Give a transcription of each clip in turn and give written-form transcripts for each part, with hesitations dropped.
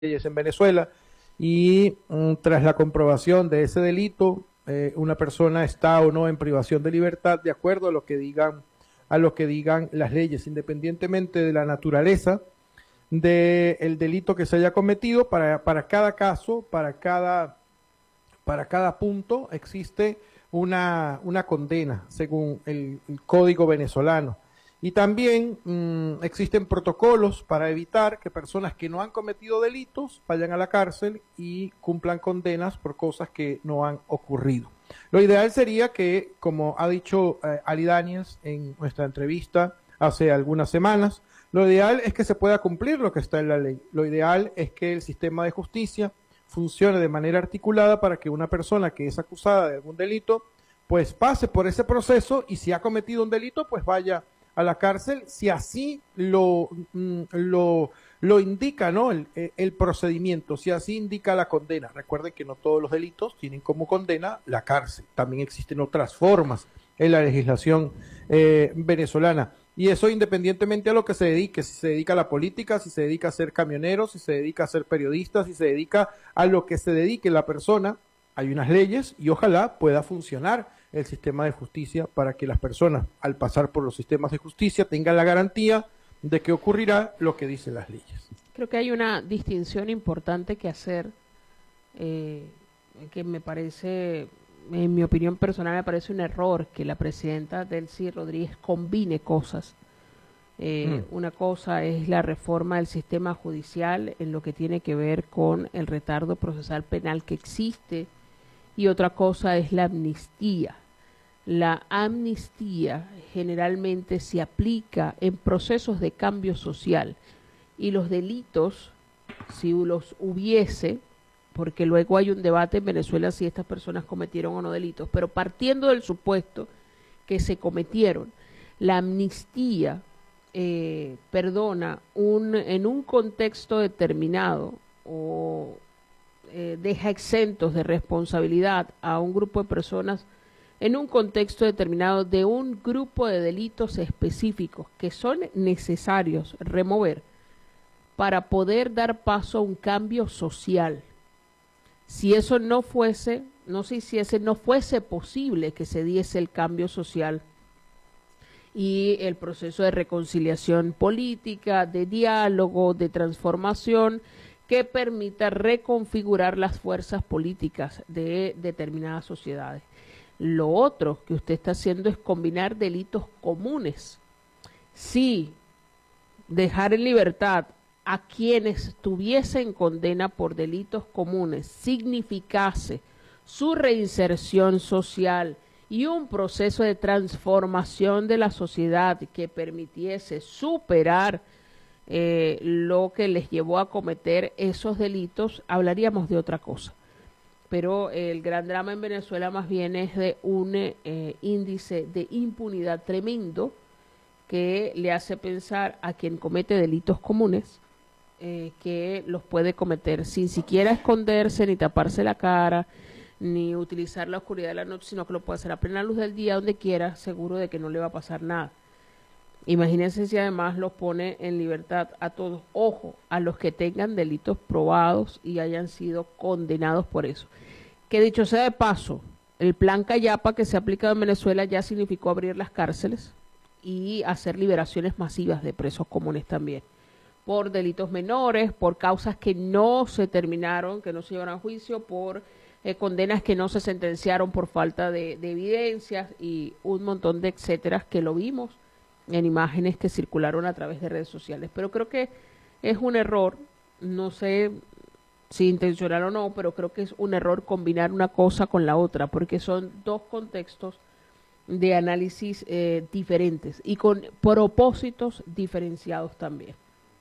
leyes en Venezuela y tras la comprobación de ese delito, una persona está o no en privación de libertad de acuerdo a lo que digan las leyes, independientemente de la naturaleza del delito que se haya cometido. Para cada caso, para cada punto existe una condena según el Código venezolano. Y también existen protocolos para evitar que personas que no han cometido delitos vayan a la cárcel y cumplan condenas por cosas que no han ocurrido. Lo ideal sería que, como ha dicho Ali Daniels en nuestra entrevista hace algunas semanas, lo ideal es que se pueda cumplir lo que está en la ley. Lo ideal es que el sistema de justicia funcione de manera articulada para que una persona que es acusada de algún delito pues pase por ese proceso, y si ha cometido un delito pues vaya a la cárcel, si así lo indica, ¿no? El procedimiento, si así indica la condena. Recuerden que no todos los delitos tienen como condena la cárcel, también existen otras formas en la legislación venezolana. Y eso independientemente a lo que se dedique, si se dedica a la política, si se dedica a ser camionero, si se dedica a ser periodista, si se dedica a lo que se dedique la persona, hay unas leyes y ojalá pueda funcionar el sistema de justicia para que las personas, al pasar por los sistemas de justicia, tengan la garantía de que ocurrirá lo que dicen las leyes. Creo que hay una distinción importante que hacer, que me parece, en mi opinión personal, me parece un error que la presidenta Delcy Rodríguez combine cosas. Una cosa es la reforma del sistema judicial en lo que tiene que ver con el retardo procesal penal que existe, y otra cosa es la amnistía. La amnistía generalmente se aplica en procesos de cambio social, y los delitos, si los hubiese, porque luego hay un debate en Venezuela si estas personas cometieron o no delitos, pero partiendo del supuesto que se cometieron, la amnistía perdona en un contexto determinado, o deja exentos de responsabilidad a un grupo de personas en un contexto determinado de un grupo de delitos específicos que son necesarios remover para poder dar paso a un cambio social. Si eso no fuese, no se hiciese, no fuese posible que se diese el cambio social y el proceso de reconciliación política, de diálogo, de transformación, que permita reconfigurar las fuerzas políticas de determinadas sociedades. Lo otro que usted está haciendo es combinar delitos comunes. Si dejar en libertad a quienes tuviesen condena por delitos comunes significase su reinserción social y un proceso de transformación de la sociedad que permitiese superar lo que les llevó a cometer esos delitos, hablaríamos de otra cosa. Pero el gran drama en Venezuela más bien es de un índice de impunidad tremendo que le hace pensar a quien comete delitos comunes que los puede cometer sin siquiera esconderse, ni taparse la cara, ni utilizar la oscuridad de la noche, sino que lo puede hacer a plena luz del día, donde quiera, seguro de que no le va a pasar nada. Imagínense si además los pone en libertad a todos. Ojo, a los que tengan delitos probados y hayan sido condenados por eso. Que dicho sea de paso, el plan Cayapa que se ha aplicado en Venezuela ya significó abrir las cárceles y hacer liberaciones masivas de presos comunes también, por delitos menores, por causas que no se terminaron, que no se llevaron a juicio, por condenas que no se sentenciaron por falta de evidencias y un montón de etcéteras que lo vimos en imágenes que circularon a través de redes sociales. Pero creo que es un error, no sé si intencional o no, pero creo que es un error combinar una cosa con la otra, porque son dos contextos de análisis diferentes y con propósitos diferenciados también.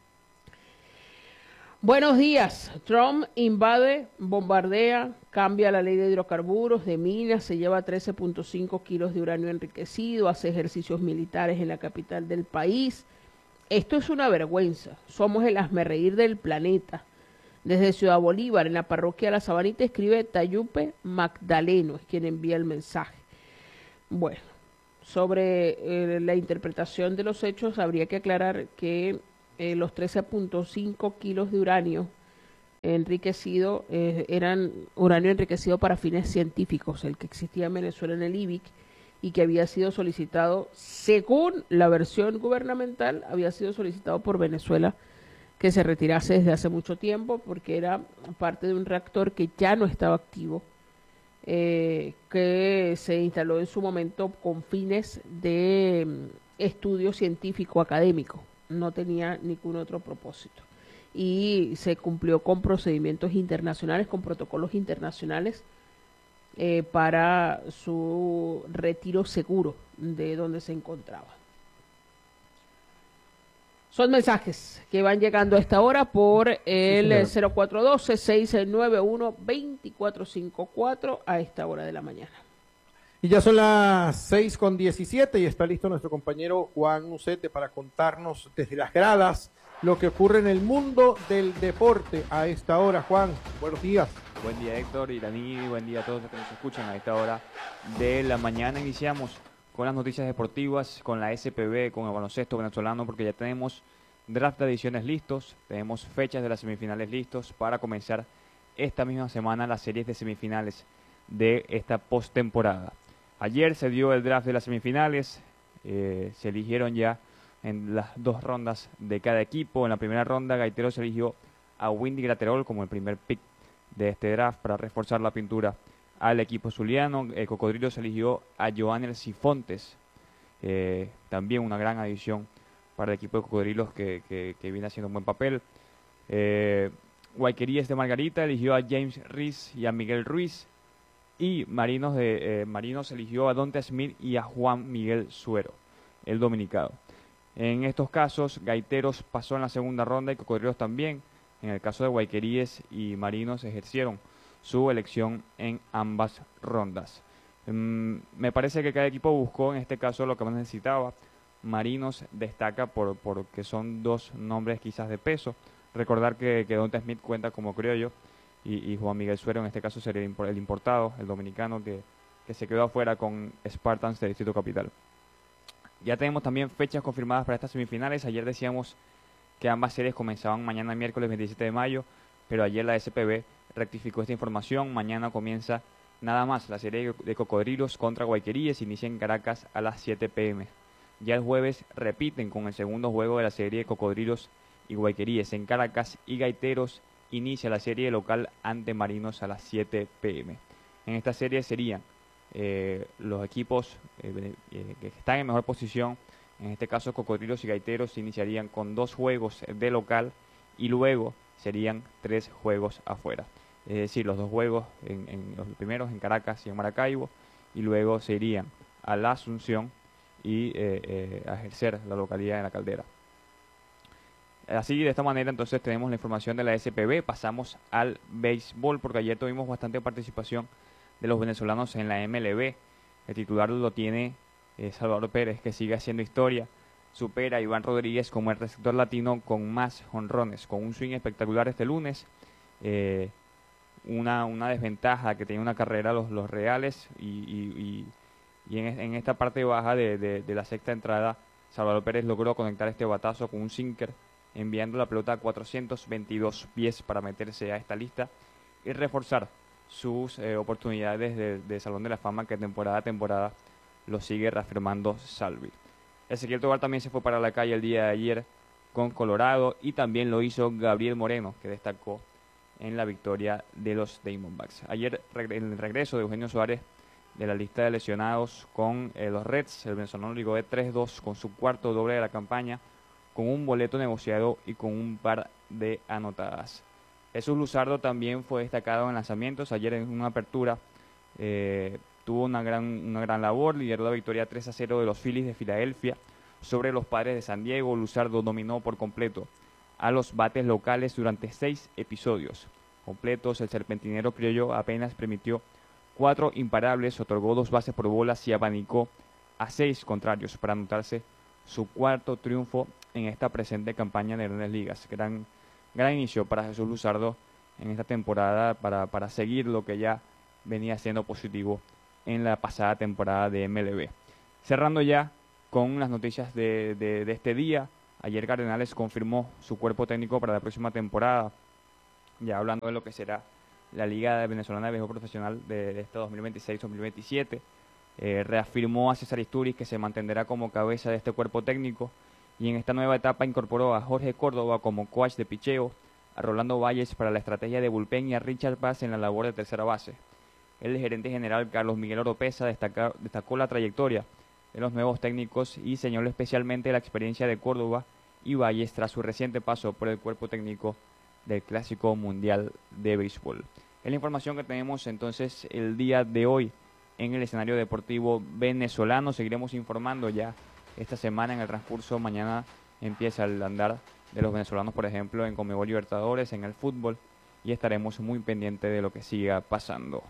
Buenos días. Trump invade, bombardea, cambia la ley de hidrocarburos, de minas, se lleva 13.5 kilos de uranio enriquecido, hace ejercicios militares en la capital del país. Esto es una vergüenza. Somos el hazmerreír del planeta. Desde Ciudad Bolívar, en la parroquia La Sabanita, escribe Tayupe Magdaleno, es quien envía el mensaje. Bueno, sobre la interpretación de los hechos, habría que aclarar que los 13.5 kilos de uranio enriquecido, eran uranio enriquecido para fines científicos, el que existía en Venezuela en el IBIC y que había sido solicitado, según la versión gubernamental, había sido solicitado por Venezuela que se retirase desde hace mucho tiempo porque era parte de un reactor que ya no estaba activo, que se instaló en su momento con fines de estudio científico académico, no tenía ningún otro propósito. Y se cumplió con procedimientos internacionales, con protocolos internacionales para su retiro seguro de donde se encontraba. Son mensajes que van llegando a esta hora por el 0412-691-2454 a esta hora de la mañana. Y ya son las 6:17 y está listo nuestro compañero Juan Ucete para contarnos desde las gradas lo que ocurre en el mundo del deporte a esta hora. Juan, buenos días. Buen día, Héctor, Iraní, buen día a todos los que nos escuchan a esta hora de la mañana. Iniciamos con las noticias deportivas, con la SPB, con el baloncesto venezolano, porque ya tenemos draft de ediciones listos, tenemos fechas de las semifinales listos para comenzar esta misma semana las series de semifinales de esta postemporada. Ayer se dio el draft de las semifinales, se eligieron ya en las dos rondas de cada equipo. En la primera ronda, Gaiteros eligió a Windy Graterol como el primer pick de este draft para reforzar la pintura al equipo zuliano. Cocodrilos eligió a Joanel Sifontes, también una gran adición para el equipo de Cocodrilos que viene haciendo un buen papel. Guayquerías de Margarita eligió a James Riz y a Miguel Ruiz. Y Marinos eligió a Donta Smith y a Juan Miguel Suero, el dominicano. En estos casos, Gaiteros pasó en la segunda ronda y Cocodrilos también. En el caso de Guayqueríes y Marinos ejercieron su elección en ambas rondas. Me parece que cada equipo buscó en este caso lo que más necesitaba. Marinos destaca porque son dos nombres quizás de peso. Recordar que Donta Smith cuenta como criollo y Juan Miguel Suero en este caso sería el importado, el dominicano que se quedó afuera con Spartans de Distrito Capital. Ya tenemos también fechas confirmadas para estas semifinales. Ayer decíamos que ambas series comenzaban mañana miércoles 27 de mayo, pero ayer la SPB rectificó esta información. Mañana comienza nada más la serie de Cocodrilos contra Guayqueríes, inicia en Caracas a las 7 p.m. Ya el jueves repiten con el segundo juego de la serie de Cocodrilos y Guayqueríes en Caracas, y Gaiteros inicia la serie local ante Marinos a las 7 p.m. En esta serie serían los equipos que están en mejor posición. En este caso, Cocodrilos y Gaiteros iniciarían con 2 juegos de local y luego serían 3 juegos afuera. Es decir, los 2 juegos en los primeros en Caracas y en Maracaibo, y luego se irían a la Asunción y a ejercer la localidad en la Caldera. Así, de esta manera, entonces tenemos la información de la SPB. Pasamos al béisbol, porque ayer tuvimos bastante participación de los venezolanos en la MLB. El titular lo tiene Salvador Pérez, que sigue haciendo historia. Supera a Iván Rodríguez como el receptor latino con más jonrones, con un swing espectacular este lunes. Una desventaja que tenía una carrera los Reales, y en esta parte baja de la sexta entrada, Salvador Pérez logró conectar este batazo con un sinker, enviando la pelota a 422 pies para meterse a esta lista y reforzar sus oportunidades de Salón de la Fama, que temporada a temporada lo sigue reafirmando Salvi. Ezequiel Tobar también se fue para la calle el día de ayer con Colorado, y también lo hizo Gabriel Moreno, que destacó en la victoria de los Diamondbacks. Ayer el regreso de Eugenio Suárez de la lista de lesionados con los Reds. El venezolano ligó de 3-2 con su cuarto doble de la campaña, con un boleto negociado y con un par de anotadas. Jesús Luzardo también fue destacado en lanzamientos. Ayer en una apertura tuvo una gran labor, lideró la victoria 3-0 de los Phillies de Filadelfia sobre los Padres de San Diego. Luzardo dominó por completo a los bates locales durante 6 episodios completos. El serpentinero criollo apenas permitió 4 imparables, otorgó 2 bases por bolas y abanicó a 6 contrarios para anotarse su cuarto triunfo en esta presente campaña de Grandes Ligas. Gran inicio para Jesús Luzardo en esta temporada para seguir lo que ya venía siendo positivo en la pasada temporada de MLB. Cerrando ya con las noticias de este día. Ayer Cardenales confirmó su cuerpo técnico para la próxima temporada. ya hablando de lo que será la Liga Venezolana de Béisbol Profesional de este 2026-2027. Reafirmó a César Isturiz que se mantendrá como cabeza de este cuerpo técnico y en esta nueva etapa incorporó a Jorge Córdoba como coach de picheo, a Rolando Valles para la estrategia de bullpen y a Richard Paz en la labor de tercera base. El gerente general Carlos Miguel Oropesa destacó la trayectoria de los nuevos técnicos y señaló especialmente la experiencia de Córdoba y Valles tras su reciente paso por el cuerpo técnico del Clásico Mundial de Béisbol. Es la información que tenemos entonces el día de hoy en el escenario deportivo venezolano. Seguiremos informando ya esta semana en el transcurso. Mañana empieza el andar de los venezolanos, por ejemplo, en Conmebol Libertadores, en el fútbol, y estaremos muy pendientes de lo que siga pasando.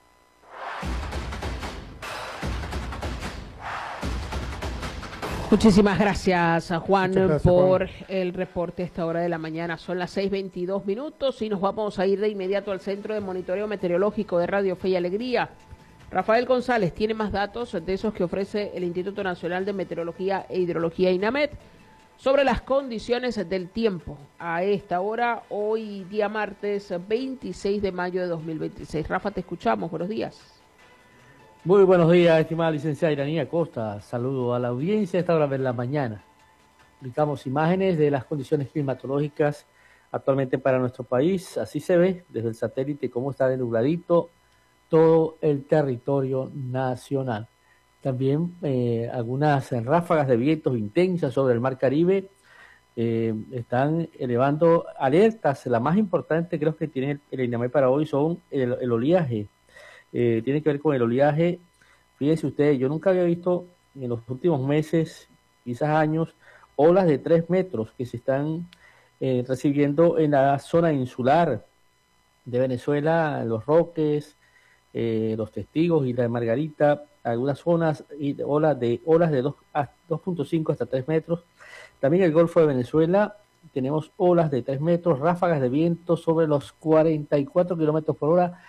Muchísimas gracias a Juan por Juan. el reporte a esta hora de la mañana. Son las 6:22 y nos vamos a ir de inmediato al Centro de Monitoreo Meteorológico de Radio Fe y Alegría. Rafael González tiene más datos de esos que ofrece el Instituto Nacional de Meteorología e Hidrología INAMET sobre las condiciones del tiempo a esta hora, hoy día martes 26 de mayo de 2026. Rafa, te escuchamos. Buenos días. Muy buenos días, estimada licenciada Iranía Costa. Saludo a la audiencia a esta hora de la mañana. Publicamos imágenes de las condiciones climatológicas actualmente para nuestro país. Así se ve desde el satélite cómo está de nubladito todo el territorio nacional. También algunas ráfagas de vientos intensas sobre el Mar Caribe están elevando alertas. La más importante creo que tiene el INAMET para hoy son el oleaje. Tiene que ver con el oleaje. Fíjense ustedes, yo nunca había visto en los últimos meses, quizás años, olas de 3 metros que se están recibiendo en la zona insular de Venezuela, Los Roques, Los Testigos, Isla de Margarita, algunas zonas y olas de 2.5 hasta 3 metros. También el Golfo de Venezuela tenemos olas de 3 metros, ráfagas de viento sobre los 44 kilómetros por hora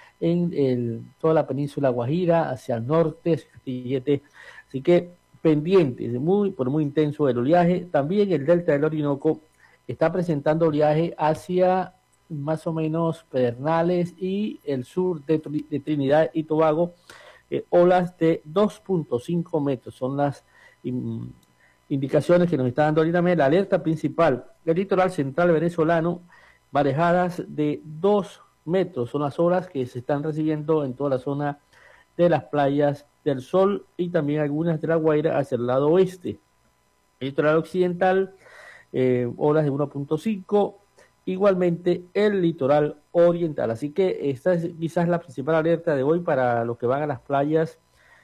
en toda la península Guajira, hacia el norte, Castillete. Así que pendientes, por muy intenso el oleaje. También el delta del Orinoco está presentando oleaje hacia más o menos Pedernales y el sur de Trinidad y Tobago, olas de 2.5 metros. Son las indicaciones que nos está dando ahorita la alerta principal. El litoral central venezolano, marejadas de 2 metros, son las olas que se están recibiendo en toda la zona de las playas del Sol y también algunas de la Guaira hacia el lado oeste. El litoral occidental, olas de 1.5, igualmente el litoral oriental. Así que esta es quizás la principal alerta de hoy para los que van a las playas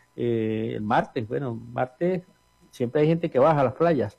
el martes. Bueno, martes siempre hay gente que baja a las playas,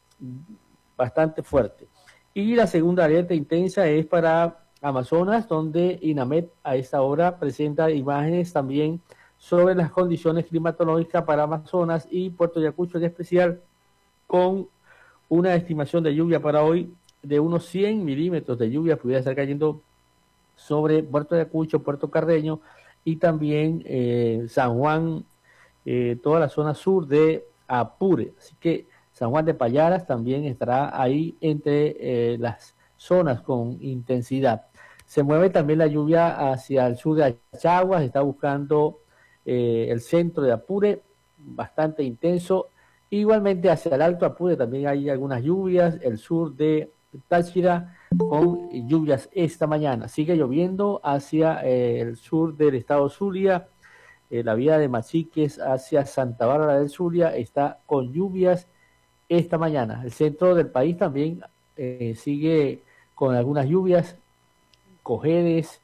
bastante fuerte. Y la segunda alerta intensa es para Amazonas, donde INAMET a esta hora presenta imágenes también sobre las condiciones climatológicas para Amazonas y Puerto Ayacucho en especial, con una estimación de lluvia para hoy de unos 100 milímetros de lluvia pudiera estar cayendo sobre Puerto Ayacucho, Puerto Carreño y también San Juan, toda la zona sur de Apure. Así que San Juan de Payaras también estará ahí entre las zonas con intensidad. Se mueve también la lluvia hacia el sur de Achaguas, está buscando el centro de Apure, bastante intenso. Igualmente hacia el Alto Apure también hay algunas lluvias, el sur de Táchira con lluvias esta mañana. Sigue lloviendo hacia el sur del estado Zulia, la vía de Machiques hacia Santa Bárbara del Zulia está con lluvias esta mañana. El centro del país también sigue con algunas lluvias, Cojedes,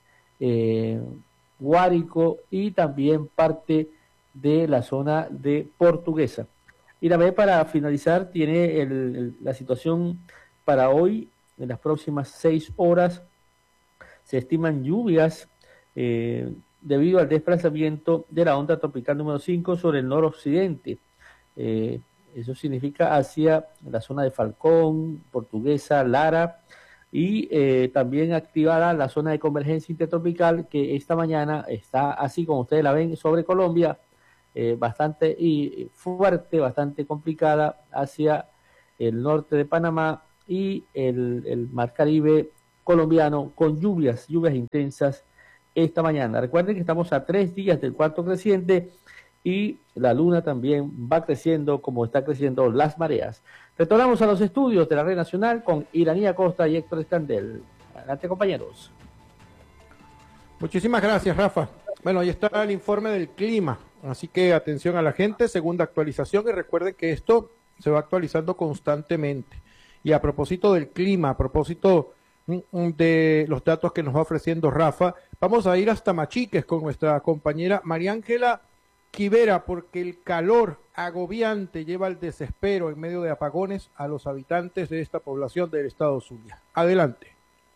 Guárico y también parte de la zona de Portuguesa. Y la para finalizar tiene la situación para hoy, en las próximas 6 horas, se estiman lluvias debido al desplazamiento de la onda tropical número 5 sobre el noroccidente. Eso significa hacia la zona de Falcón, Portuguesa, Lara, y también activada la zona de convergencia intertropical que esta mañana está así como ustedes la ven sobre Colombia, bastante fuerte, bastante complicada hacia el norte de Panamá y el Mar Caribe colombiano con lluvias intensas esta mañana. Recuerden que estamos a 3 días del cuarto creciente y la luna también va creciendo como está creciendo las mareas. Retornamos a los estudios de la Red Nacional con Iranía Costa y Héctor Escandel. Adelante, compañeros. Muchísimas gracias, Rafa. Bueno, ahí está el informe del clima, así que atención a la gente, segunda actualización, y recuerden que esto se va actualizando constantemente. Y a propósito del clima, a propósito de los datos que nos va ofreciendo Rafa, vamos a ir hasta Machiques con nuestra compañera María Ángela Quivera, porque el calor agobiante lleva al desespero en medio de apagones a los habitantes de esta población del estado Zulia. Adelante.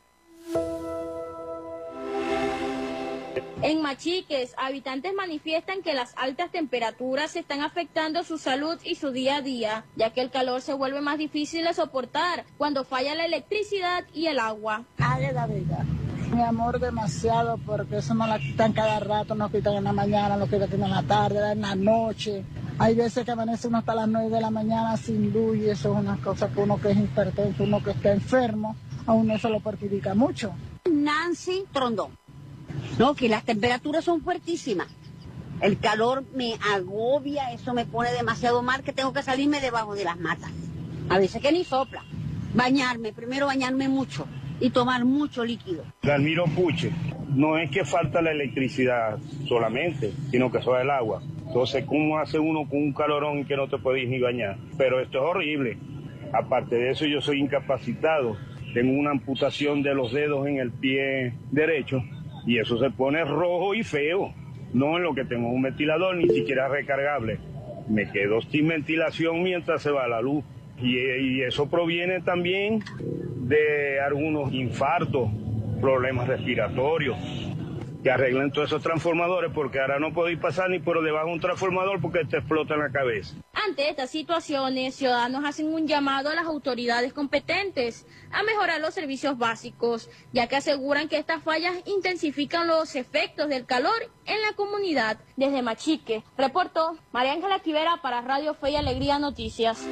En Machiques, habitantes manifiestan que las altas temperaturas están afectando su salud y su día a día, ya que el calor se vuelve más difícil de soportar cuando falla la electricidad y el agua. De la vida. Mi amor, demasiado, porque eso nos la quitan cada rato, nos quitan en la mañana, nos quitan en la tarde, en la noche. Hay veces que amanece uno hasta las 9 de la mañana sin luz y eso es una cosa que uno que es hipertenso, uno que está enfermo, a uno eso lo perjudica mucho. Nancy Trondón. No, que las temperaturas son fuertísimas. El calor me agobia, eso me pone demasiado mal que tengo que salirme debajo de las matas. A veces que ni sopla. Bañarme, primero bañarme mucho y tomar mucho líquido. Dalmiro Puche, no es que falta la electricidad solamente, sino que eso es el agua. Entonces, ¿cómo hace uno con un calorón que no te podéis ni bañar? Pero esto es horrible. Aparte de eso, yo soy incapacitado. Tengo una amputación de los dedos en el pie derecho. Y eso se pone rojo y feo. No en lo que tengo un ventilador, ni siquiera recargable. Me quedo sin ventilación mientras se va la luz. Y eso proviene también de algunos infartos, problemas respiratorios. Que arreglen todos esos transformadores, porque ahora no podéis pasar ni por debajo de un transformador porque te explota en la cabeza. Ante estas situaciones, ciudadanos hacen un llamado a las autoridades competentes a mejorar los servicios básicos, ya que aseguran que estas fallas intensifican los efectos del calor en la comunidad. Desde Machique, reportó María Ángela Quivera para Radio Fe y Alegría Noticias.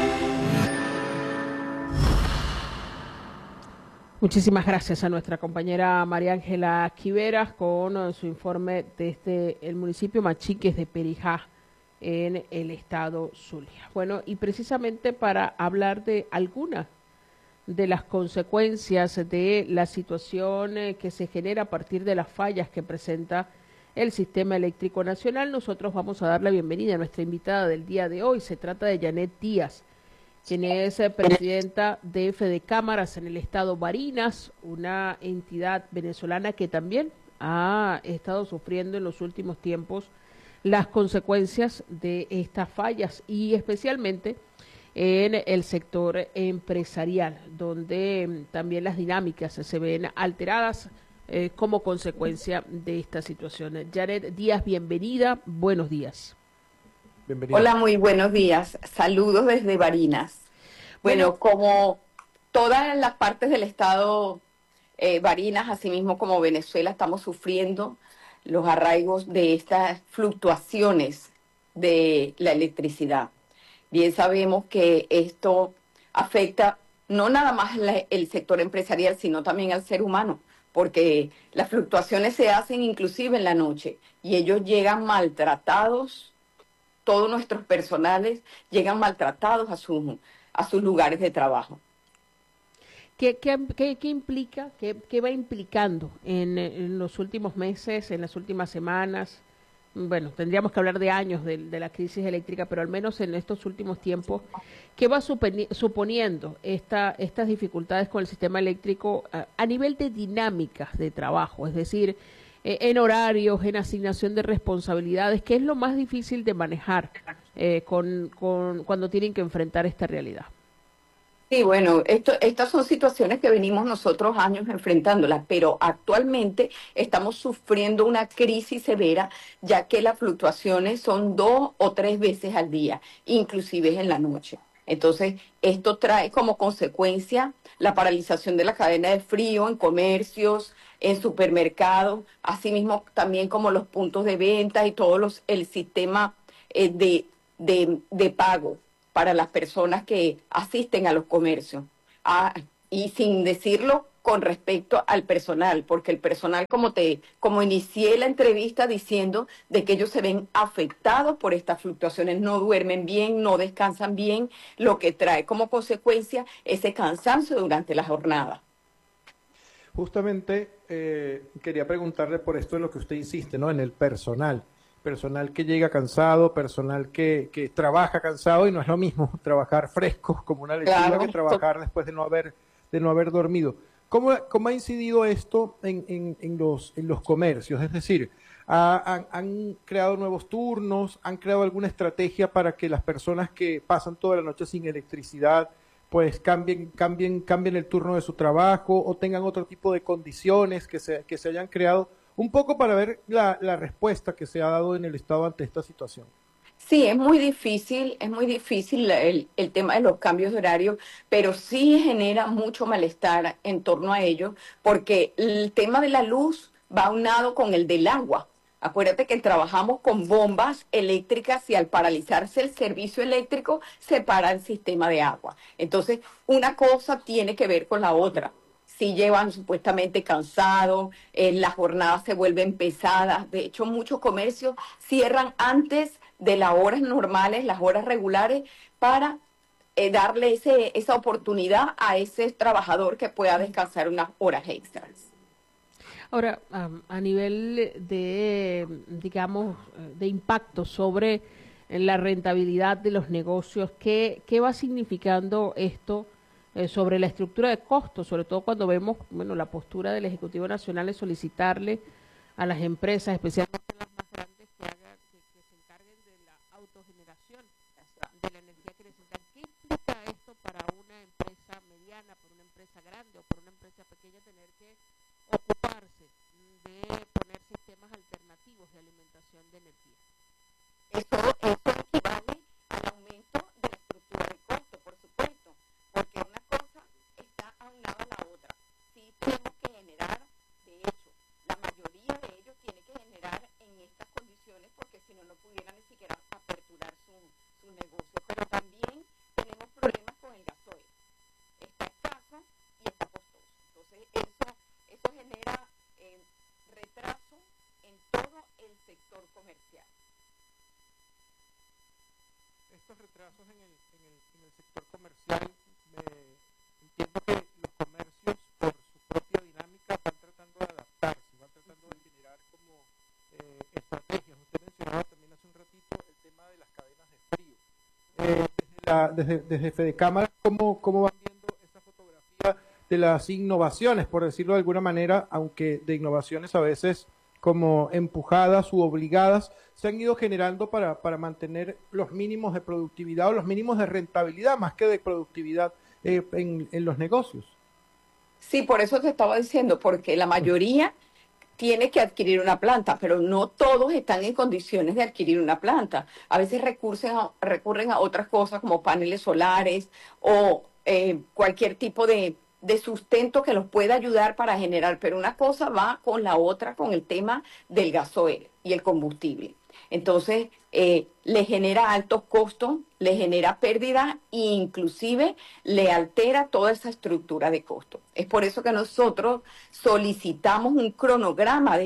Muchísimas gracias a nuestra compañera María Ángela Quiveras con su informe desde el municipio Machiques de Perijá en el estado Zulia. Bueno, y precisamente para hablar de algunas de las consecuencias de la situación que se genera a partir de las fallas que presenta el Sistema Eléctrico Nacional, nosotros vamos a dar la bienvenida a nuestra invitada del día de hoy. Se trata de Janet Díaz, quien es presidenta de Fede Cámaras en el estado Barinas, una entidad venezolana que también ha estado sufriendo en los últimos tiempos las consecuencias de estas fallas y especialmente en el sector empresarial, donde también las dinámicas se ven alteradas como consecuencia de esta situación. Janet Díaz, bienvenida, buenos días. Bienvenida. Hola, muy buenos días. Saludos desde Barinas. Bueno, como todas las partes del estado Barinas, así mismo como Venezuela, estamos sufriendo los arraigos de estas fluctuaciones de la electricidad. Bien sabemos que esto afecta no nada más el sector empresarial, sino también al ser humano, porque las fluctuaciones se hacen inclusive en la noche y ellos llegan maltratados. Todos nuestros personales llegan maltratados a sus lugares de trabajo. ¿Qué implica, qué va implicando en los últimos meses, en las últimas semanas? Bueno, tendríamos que hablar de años de la crisis eléctrica, pero al menos en estos últimos tiempos, ¿qué va suponiendo estas dificultades con el sistema eléctrico a nivel de dinámicas de trabajo? Es decir, en horarios, en asignación de responsabilidades, ¿qué es lo más difícil de manejar cuando tienen que enfrentar esta realidad? Sí, bueno, estas son situaciones que venimos nosotros años enfrentándolas, pero actualmente estamos sufriendo una crisis severa, ya que las fluctuaciones son 2 o 3 veces al día, inclusive en la noche. Entonces, esto trae como consecuencia la paralización de la cadena de frío en comercios, en supermercados, asimismo también como los puntos de venta y el sistema de pago para las personas que asisten a los comercios. Y sin decirlo, con respecto al personal, porque el personal, como inicié la entrevista diciendo de que ellos se ven afectados por estas fluctuaciones, no duermen bien, no descansan bien, lo que trae como consecuencia ese cansancio durante la jornada. Justamente quería preguntarle por esto de lo que usted insiste, ¿no? En el personal. Personal que llega cansado, personal que trabaja cansado, y no es lo mismo trabajar fresco como una lechuga Claro. que trabajar después de no haber dormido. ¿Cómo ha incidido esto en los comercios? Es decir, ¿han creado nuevos turnos? ¿Han creado alguna estrategia para que las personas que pasan toda la noche sin electricidad pues cambien el turno de su trabajo o tengan otro tipo de condiciones que se hayan creado? Un poco para ver la respuesta que se ha dado en el Estado ante esta situación. Sí, es muy difícil el tema de los cambios de horario, pero sí genera mucho malestar en torno a ello, porque el tema de la luz va aunado con el del agua. Acuérdate que trabajamos con bombas eléctricas y al paralizarse el servicio eléctrico se para el sistema de agua. Entonces, una cosa tiene que ver con la otra. Si llevan supuestamente cansados, las jornadas se vuelven pesadas. De hecho, muchos comercios cierran antes de las horas normales, las horas regulares, para darle esa oportunidad a ese trabajador que pueda descansar unas horas extras. Ahora, a nivel de, digamos, de impacto sobre la rentabilidad de los negocios, ¿qué va significando esto sobre la estructura de costos? Sobre todo cuando vemos, bueno, la postura del Ejecutivo Nacional es solicitarle a las empresas, especialmente las más grandes, que se encarguen de la autogeneración de la energía que necesitan. ¿Qué implica esto para una empresa mediana, para una empresa grande o para una empresa pequeña tener que ocuparse de poner sistemas alternativos de alimentación de energía? Eso equivale al aumento de la estructura de costo, por supuesto, porque una cosa está aunada a la otra. Sí tenemos que generar, de hecho, la mayoría de ellos tiene que generar en estas condiciones, porque si no, no pudieran ni siquiera aperturar su negocio. Pero también tenemos problemas con el gasoil. Está escaso y está costoso. Entonces, eso genera retraso en todo el sector comercial. Estos retrasos en el sector comercial, entiendo que los comercios, por su propia dinámica, van tratando de adaptarse, van tratando de generar como estrategias. Usted mencionaba también hace un ratito el tema de las cadenas de frío. Desde Fedecámara, ¿cómo van viendo esa fotografía de las innovaciones, por decirlo de alguna manera, aunque de innovaciones a veces como empujadas u obligadas, se han ido generando para mantener los mínimos de productividad o los mínimos de rentabilidad, más que de productividad en los negocios? Sí, por eso te estaba diciendo, porque la mayoría tiene que adquirir una planta, pero no todos están en condiciones de adquirir una planta. A veces recurren a otras cosas como paneles solares o cualquier tipo de sustento que los pueda ayudar para generar, pero una cosa va con la otra, con el tema del gasoil y el combustible. Entonces, le genera altos costos, le genera pérdida e inclusive le altera toda esa estructura de costos. Es por eso que nosotros solicitamos un cronograma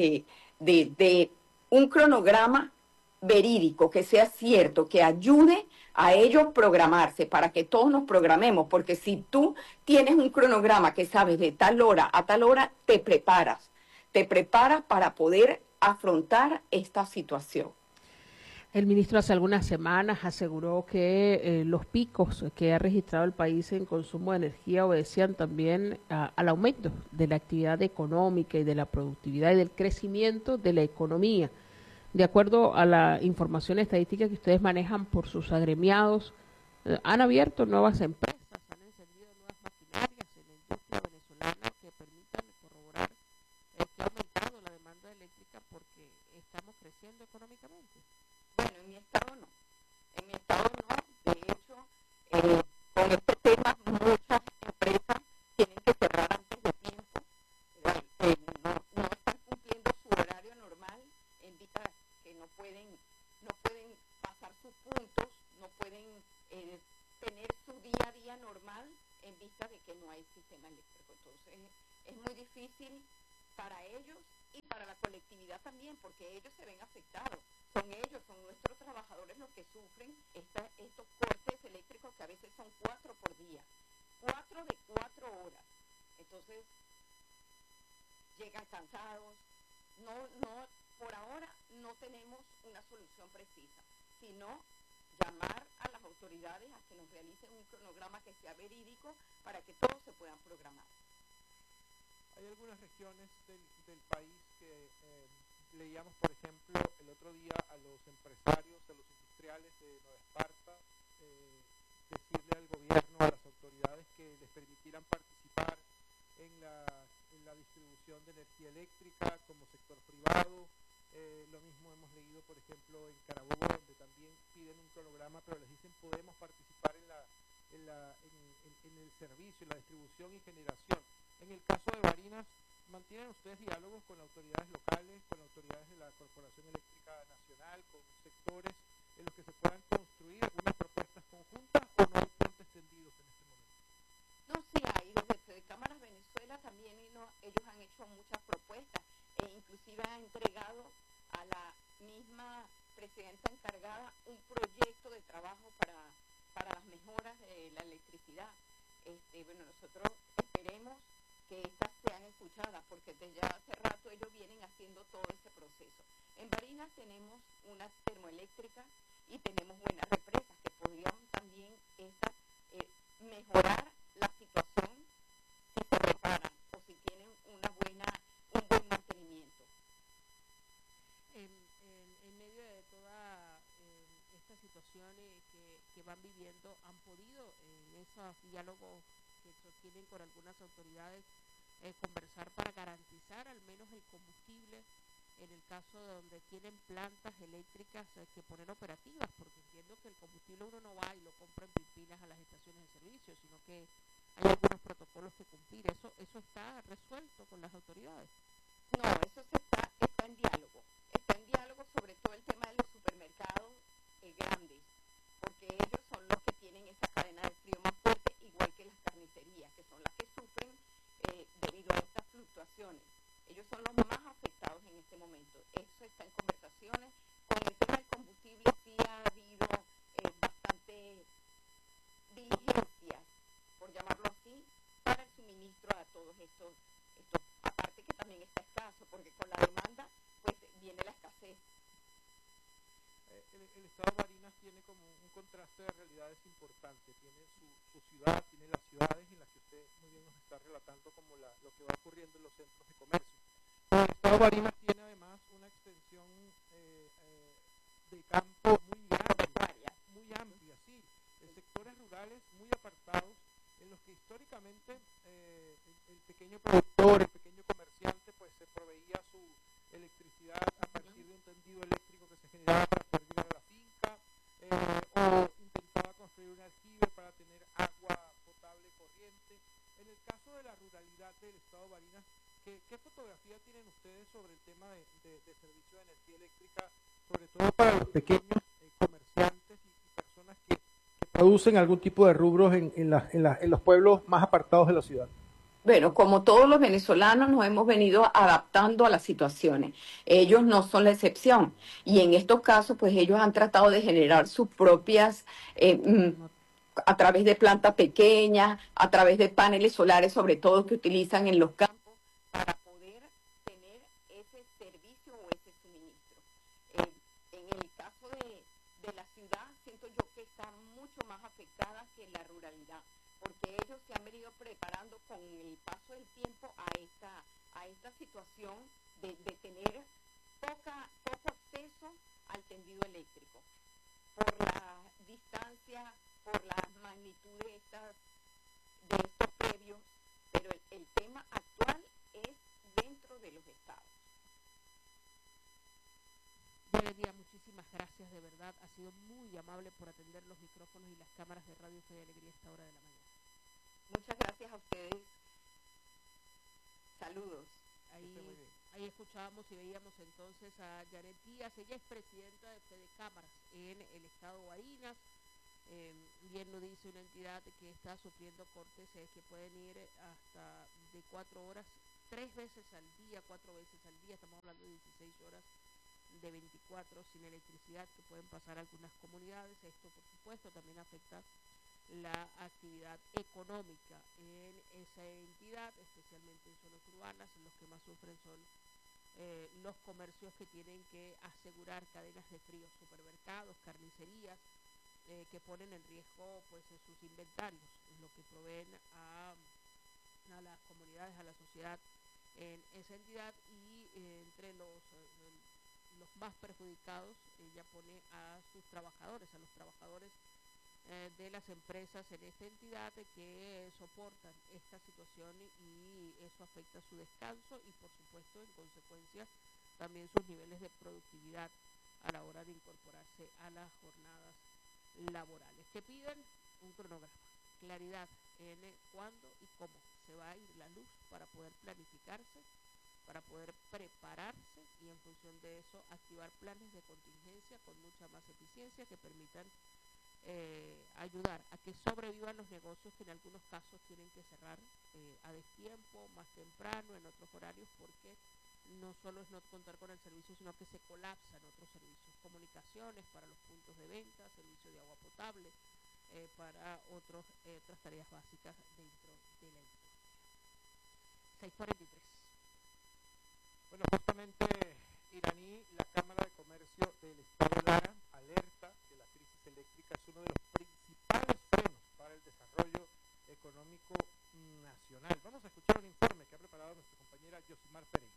un cronograma verídico, que sea cierto, que ayude a ellos programarse, para que todos nos programemos, porque si tú tienes un cronograma que sabes de tal hora a tal hora, te preparas para poder afrontar esta situación. El ministro hace algunas semanas aseguró que los picos que ha registrado el país en consumo de energía obedecían también al aumento de la actividad económica y de la productividad y del crecimiento de la economía. De acuerdo a la información estadística que ustedes manejan por sus agremiados, han abierto nuevas empresas, han encendido nuevas maquinarias en la industria venezolana que permitan corroborar que ha aumentado la demanda eléctrica porque estamos creciendo económicamente. Bueno, en mi estado no. De hecho, con este tema muchas empresas tienen que cerrar antes de tiempo. No están cumpliendo su horario normal en vista que no pueden pasar sus puntos, no pueden tener su día a día normal en vista de que no hay sistema eléctrico. Entonces, es colectividad también, porque ellos se ven afectados. Son ellos, son nuestros trabajadores los que sufren estos cortes eléctricos que a veces son 4 por día, 4 de 4 horas. Entonces, llegan cansados. Por ahora no tenemos una solución precisa, sino llamar a las autoridades a que nos realicen un cronograma que sea verídico para que todos se puedan programar. Hay algunas regiones del país que leíamos, por ejemplo, el otro día a los empresarios, a los industriales de Nueva Esparta, decirle al gobierno, a las autoridades que les permitieran participar en la distribución de energía eléctrica como sector privado. Lo mismo hemos leído, por ejemplo, en Carabobo, donde también piden un cronograma, pero les dicen podemos participar en el servicio, en la distribución y generación. En el caso de Barinas, ¿mantienen ustedes diálogos con autoridades locales, con autoridades de la Corporación Eléctrica Nacional, con sectores en los que se puedan construir algunas propuestas conjuntas, o no hay puentes tendidos en este momento? No, sí hay. Desde Cámaras Venezuela también ellos han hecho muchas propuestas e inclusive han entregado a la misma presidenta encargada un proyecto de trabajo para las mejoras de la electricidad. Bueno, nosotros esperemos que estas sean escuchadas, porque desde ya hace rato ellos vienen haciendo todo ese proceso. En Barinas tenemos una termoeléctrica y tenemos buenas represas que podrían también mejorar la situación si se reparan o si tienen un buen mantenimiento. En medio de toda esta situación que van viviendo, ¿han podido en esos diálogos que sostienen con algunas autoridades conversar para garantizar al menos el combustible en el caso de donde tienen plantas eléctricas que poner operativas? Porque entiendo que el combustible uno no va y lo compra en Pimpinas a las estaciones de servicio, sino que hay algunos protocolos que cumplir. ¿Eso está resuelto con las autoridades? No, eso está en diálogo. Está en diálogo sobre todo el tema de los supermercados grandes, porque ellos son los que tienen esa cadena de frío más fuerte, igual que las carnicerías, que son las que sufren debido a estas fluctuaciones. Ellos son los más afectados en este momento. Eso está en conversaciones. Con el tema del combustible sí ha habido bastante diligencias, por llamarlo así, para el suministro a todos estos. Aparte que también está escaso, porque con la demanda pues viene la escasez. El estado de Barinas tiene como un contraste de realidades importante. Tiene su ciudad, tiene las ciudades en las que usted muy bien nos está relatando como lo que va ocurriendo en los centros de comercio. El estado de Barinas tiene además una extensión de campo muy amplia, sí, en sectores rurales muy apartados, en los que históricamente el pequeño productor, el pequeño comerciante, pues se proveía su electricidad a partir de un tendido eléctrico que se generaba para poder llegar a la finca, o intentaba construir un aljibe para tener agua potable corriente. En el caso de la ruralidad del estado de Barinas, ¿qué fotografía tienen ustedes sobre el tema de servicio de energía eléctrica, sobre todo para los pequeños comerciantes y personas que producen algún tipo de rubros en los pueblos más apartados de la ciudad? Bueno, como todos los venezolanos nos hemos venido adaptando a las situaciones. Ellos no son la excepción. Y en estos casos, pues ellos han tratado de generar sus propias, a través de plantas pequeñas, a través de paneles solares, sobre todo que utilizan en los campos, para poder tener ese servicio o ese suministro. En el caso de la ciudad, siento yo que está mucho más afectada que la ruralidad, porque ellos se han venido preparando con el paso del tiempo a esta situación de tener poco acceso al tendido eléctrico, por la distancia, por la magnitud de estos previos, pero el tema actual es dentro de los estados. Valeria, muchísimas gracias, de verdad, ha sido muy amable por atender los micrófonos y las cámaras de Radio Fe y Alegría a esta hora de la mañana. Muchas gracias a ustedes. Saludos. Ahí escuchábamos y veíamos entonces a Janet Díaz. Ella es presidenta de Fede Cámaras en el estado de Barinas. Bien lo dice, una entidad que está sufriendo cortes que pueden ir hasta de 4 horas, 3 veces al día, 4 veces al día. Estamos hablando de 16 horas de 24 sin electricidad que pueden pasar algunas comunidades. Esto, por supuesto, también afecta la actividad económica en esa entidad, especialmente en zonas urbanas. Los que más sufren son los comercios que tienen que asegurar cadenas de frío, supermercados, carnicerías, que ponen en riesgo pues sus inventarios, lo que proveen a las comunidades, a la sociedad en esa entidad. Y entre los más perjudicados, ella pone a sus trabajadores, a los trabajadores de las empresas en esta entidad que soportan esta situación, y eso afecta su descanso y, por supuesto, en consecuencia también sus niveles de productividad a la hora de incorporarse a las jornadas laborales. Que piden un cronograma, claridad en cuándo y cómo se va a ir la luz para poder planificarse, para poder prepararse y, en función de eso, activar planes de contingencia con mucha más eficiencia que permitan ayudar a que sobrevivan los negocios que en algunos casos tienen que cerrar a destiempo, más temprano, en otros horarios, porque no solo es no contar con el servicio, sino que se colapsan otros servicios, comunicaciones para los puntos de venta, servicio de agua potable, para otras tareas básicas dentro de la industria. 6:43. Bueno, justamente, iraní, la Cámara de Comercio del Estado de Lara alerta que la crisis eléctrica es uno de los principales frenos para el desarrollo económico nacional. Vamos a escuchar un informe que ha preparado nuestra compañera Yosimar Pereira.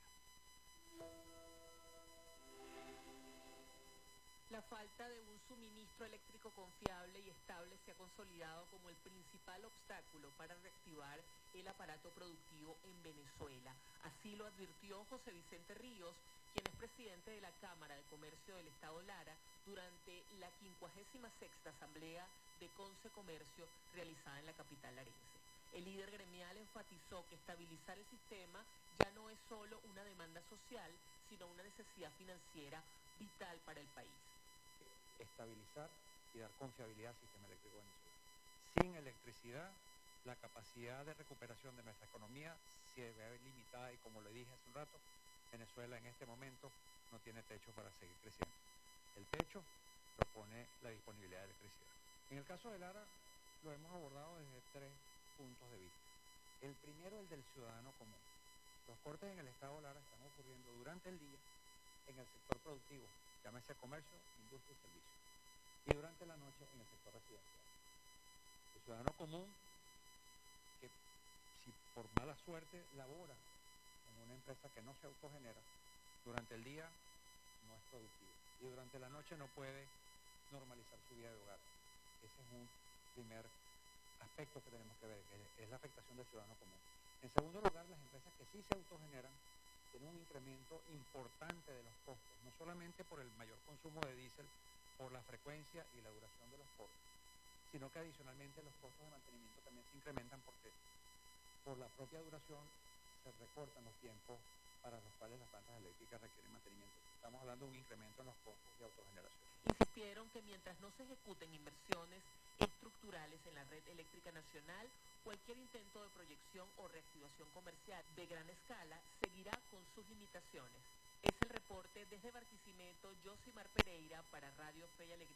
La falta de un suministro eléctrico confiable y estable se ha consolidado como el principal obstáculo para reactivar el aparato productivo en Venezuela. Así lo advirtió José Vicente Ríos, quien es presidente de la Cámara de Comercio del Estado Lara, durante la 56ª Asamblea de Conce Comercio realizada en la capital larense. El líder gremial enfatizó que estabilizar el sistema ya no es solo una demanda social, sino una necesidad financiera vital para el país. Estabilizar y dar confiabilidad al sistema eléctrico venezolano. Sin electricidad, la capacidad de recuperación de nuestra economía se ve limitada, y como le dije hace un rato, Venezuela en este momento no tiene techo para seguir creciendo. El techo lo pone la disponibilidad de electricidad. En el caso de Lara, lo hemos abordado desde 3 puntos de vista. El primero, el del ciudadano común. Los cortes en el estado de Lara están ocurriendo durante el día en el sector productivo, llámese comercio, industria y servicios, y durante la noche en el sector residencial. El ciudadano común, que si por mala suerte labora en una empresa que no se autogenera, durante el día no es productivo, y durante la noche no puede normalizar su vida de hogar. Ese es un primer aspecto que tenemos que ver, que es la afectación del ciudadano común. En segundo lugar, las empresas que sí se autogeneran tienen un incremento importante de los costos, no solamente por el mayor consumo de diésel, por la frecuencia y la duración de los cortes, sino que adicionalmente los costos de mantenimiento también se incrementan, porque por la propia duración se recortan los tiempos para los cuales las plantas eléctricas requieren mantenimiento. Estamos hablando de un incremento en los costos de autogeneración. Insistieron que mientras no se ejecuten inversiones estructurales en la red eléctrica nacional, cualquier intento de proyección o reactivación comercial de gran escala seguirá con sus limitaciones. Es el reporte desde Barquisimeto, Yosimar Pereira para Radio Fe y Alegría.